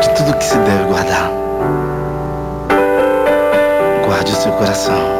tudo que se deve guardar. Guarde o seu coração.